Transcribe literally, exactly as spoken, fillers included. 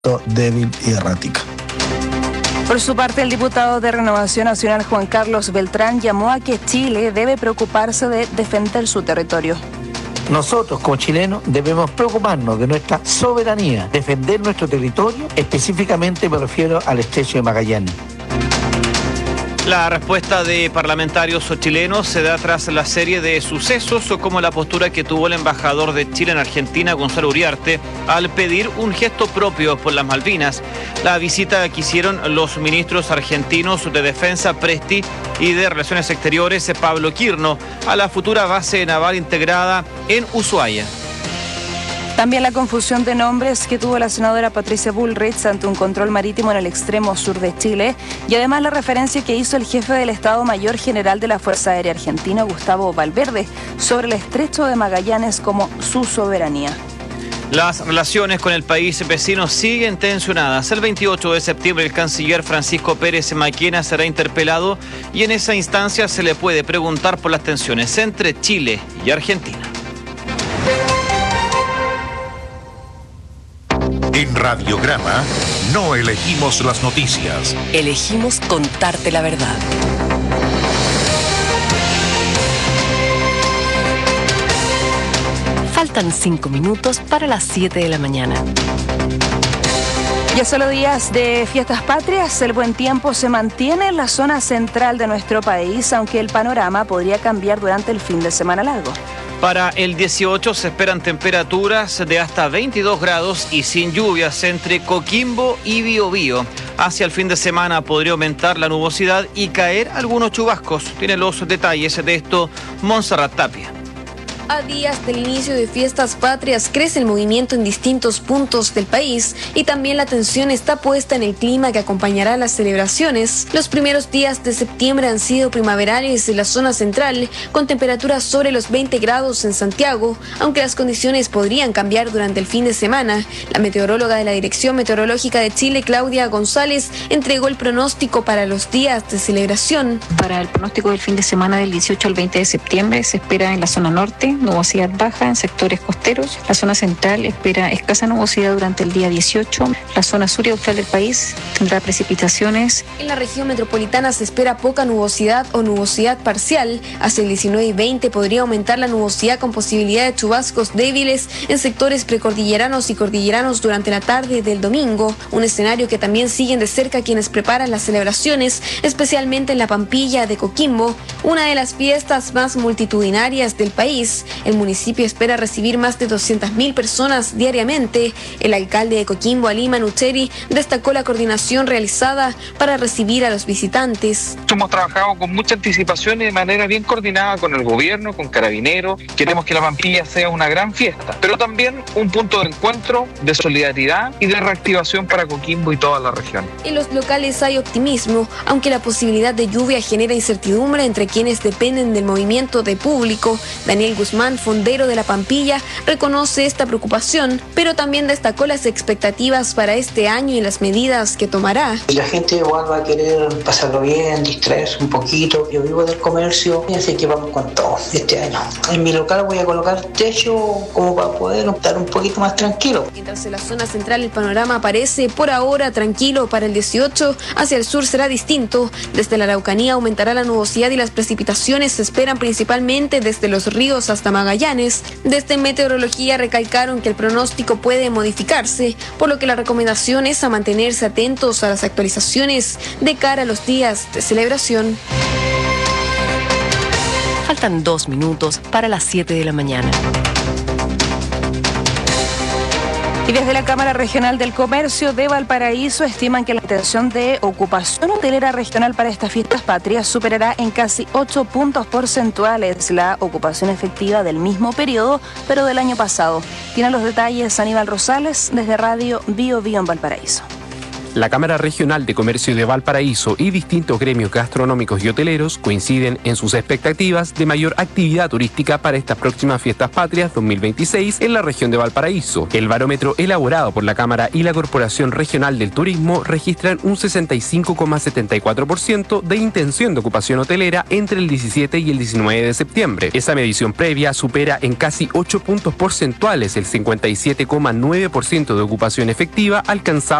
débil y errática. Por su parte, el diputado de Renovación Nacional, Juan Carlos Beltrán, llamó a que Chile debe preocuparse de defender su territorio. Nosotros, como chilenos, debemos preocuparnos de nuestra soberanía, defender nuestro territorio, específicamente me refiero al estrecho de Magallanes. La respuesta de parlamentarios chilenos se da tras la serie de sucesos, como la postura que tuvo el embajador de Chile en Argentina, Gonzalo Uriarte, al pedir un gesto propio por las Malvinas. La visita que hicieron los ministros argentinos de Defensa, Presti, y de Relaciones Exteriores, Pablo Quirno, a la futura base naval integrada en Ushuaia. También la confusión de nombres que tuvo la senadora Patricia Bullrich ante un control marítimo en el extremo sur de Chile, y además la referencia que hizo el jefe del Estado Mayor General de la Fuerza Aérea Argentina, Gustavo Valverde, sobre el estrecho de Magallanes como su soberanía. Las relaciones con el país vecino siguen tensionadas. El veintiocho de septiembre el canciller Francisco Pérez Maquena será interpelado y en esa instancia se le puede preguntar por las tensiones entre Chile y Argentina. En Radiograma no elegimos las noticias. Elegimos contarte la verdad. Faltan cinco minutos para las siete de la mañana. Ya solo días de fiestas patrias, el buen tiempo se mantiene en la zona central de nuestro país, aunque el panorama podría cambiar durante el fin de semana largo. Para el dieciocho se esperan temperaturas de hasta veintidós grados y sin lluvias entre Coquimbo y Biobío. Hacia el fin de semana podría aumentar la nubosidad y caer algunos chubascos. Tiene los detalles de esto Montserrat Tapia. A días del inicio de fiestas patrias crece el movimiento en distintos puntos del país y también la atención está puesta en el clima que acompañará las celebraciones. Los primeros días de septiembre han sido primaverales en la zona central, con temperaturas sobre los veinte grados en Santiago, aunque las condiciones podrían cambiar durante el fin de semana. La meteoróloga de la Dirección Meteorológica de Chile, Claudia González, entregó el pronóstico para los días de celebración. Para el pronóstico del fin de semana del dieciocho al veinte de septiembre se espera en la zona norte nubosidad baja en sectores costeros. La zona central espera escasa nubosidad durante el día dieciocho. La zona sur y austral del país tendrá precipitaciones. En la región metropolitana se espera poca nubosidad o nubosidad parcial. Hacia el diecinueve y veinte podría aumentar la nubosidad con posibilidad de chubascos débiles en sectores precordilleranos y cordilleranos durante la tarde del domingo. Un escenario que también siguen de cerca quienes preparan las celebraciones, especialmente en la Pampilla de Coquimbo, una de las fiestas más multitudinarias del país. El municipio espera recibir más de doscientas mil personas diariamente. El alcalde de Coquimbo, Ali Manucheri, destacó la coordinación realizada para recibir a los visitantes. Hemos trabajado con mucha anticipación y de manera bien coordinada con el gobierno, con Carabineros. Queremos que la Pampilla sea una gran fiesta, pero también un punto de encuentro, de solidaridad y de reactivación para Coquimbo y toda la región. En los locales hay optimismo, aunque la posibilidad de lluvia genera incertidumbre entre quienes dependen del movimiento de público. Daniel Guzmán, fondero de la Pampilla, reconoce esta preocupación, pero también destacó las expectativas para este año y las medidas que tomará. La gente igual va a querer pasarlo bien, distraerse un poquito. Yo vivo del comercio, así que vamos con todo este año. En mi local voy a colocar techo como para poder estar un poquito más tranquilo. Mientras en la zona central el panorama parece por ahora tranquilo para el dieciocho, hacia el sur será distinto. Desde la Araucanía aumentará la nubosidad y las precipitaciones se esperan principalmente desde los ríos hasta Magallanes. Desde Meteorología recalcaron que el pronóstico puede modificarse, por lo que la recomendación es a mantenerse atentos a las actualizaciones de cara a los días de celebración. Faltan dos minutos para las siete de la mañana. Y desde la Cámara Regional del Comercio de Valparaíso estiman que la intención de ocupación hotelera regional para estas fiestas patrias superará en casi ocho puntos porcentuales la ocupación efectiva del mismo periodo, pero del año pasado. Tiene los detalles Aníbal Rosales desde Radio Bio Bio en Valparaíso. La Cámara Regional de Comercio de Valparaíso y distintos gremios gastronómicos y hoteleros coinciden en sus expectativas de mayor actividad turística para estas próximas fiestas patrias dos mil veintiséis en la región de Valparaíso. El barómetro elaborado por la Cámara y la Corporación Regional del Turismo registran un sesenta y cinco coma setenta y cuatro por ciento de intención de ocupación hotelera entre el diecisiete y el diecinueve de septiembre. Esa medición previa supera en casi ocho puntos porcentuales el cincuenta y siete coma nueve por ciento de ocupación efectiva alcanzada